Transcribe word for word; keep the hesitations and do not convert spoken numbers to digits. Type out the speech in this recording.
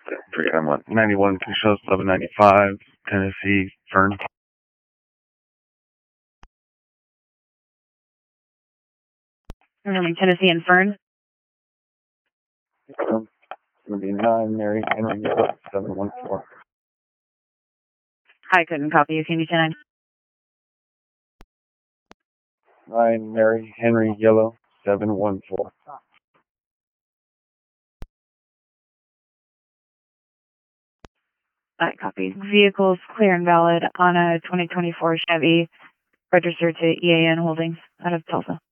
Forget I'm on ninety-one, two shows, eleven ninety-five, Tennessee, Fern. Remembering Tennessee and Fern. Um, it's going to be nine, Mary Henry Yellow, seven one four. I couldn't copy you. Can you ten? nine, Mary Henry Yellow, seven one four. I copied. Vehicles clear and valid on a twenty twenty-four Chevy registered to E A N Holdings out of Tulsa.